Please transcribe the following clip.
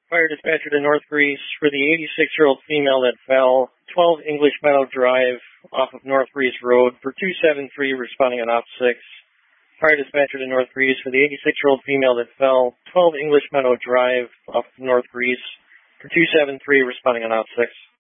Fire dispatcher to North Greece for the 86-year-old female that fell, 12 English Meadow Drive off of North Greece Road for 273 responding on op 6. Fire dispatcher to North Greece for the 86-year-old female that fell, 12 English Meadow Drive off of North Greece for 273 responding on op 6.